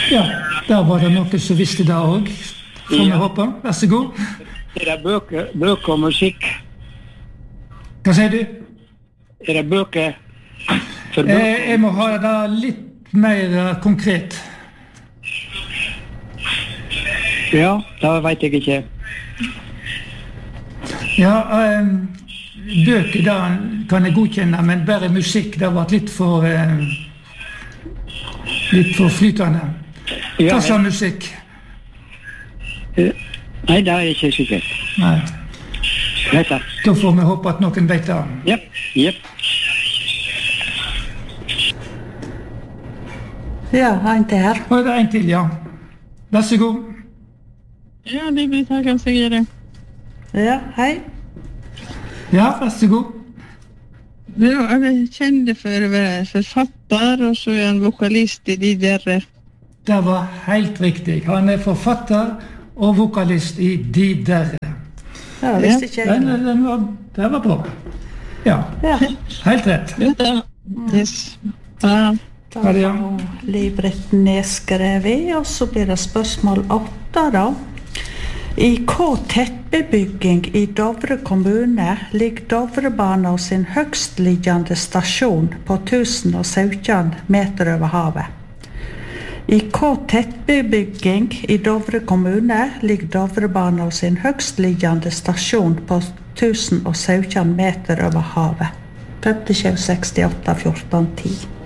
Ja, der var det noen som visste det også. Får vi håpe. Vær så god. Det bøker og musikk? Hva sier du? Det bøker for bøker? Jeg må ha det litt mer konkret. Ja, det vet jeg ikke. Ja, bøker da kan jeg godkjenne, men bare musikk, det var litt for flytende. Hva sa musikk? Nei, det er ikke sikkert. Nei. Vet det. Da får vi håpe at noen vet det. Jep. Ja, en til her. Og det er en til, ja. Vær så god. Ja, det blir takken Sigrid. Ja, hei. Ja, vær så god. Ja, jeg kjenner for å være forfatter, og så er han vokalist I De Derre. Det var helt riktig. Han er forfatter og vokalist I De Derre. Ja, visste ikke jeg. Det var bra. Ja, helt rett. Yes. Ja. Da har Liv-Britt nedskrevet, og så blir det spørsmål 8 da. I hva tettbebygging I Dovre kommune ligger Dovrebanen sin høgstliggende stasjon på 1017 meter over havet? I hva tettbebygging I Dovre kommune ligger Dovrebanen sin høgstliggende stasjon på 1017 meter over havet? 57 68 14 10.